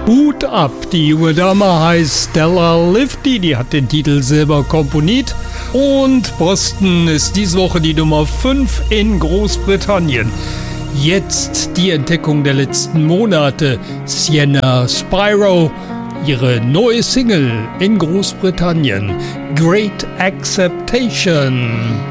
Hut ab, die junge Dame heißt Stella Lively, die hat den Titel selber komponiert. Und Boston ist diese Woche die Nummer 5 in Großbritannien. Jetzt die Entdeckung der letzten Monate. Sienna Spiro, ihre neue Single in Großbritannien, Great Acceptation.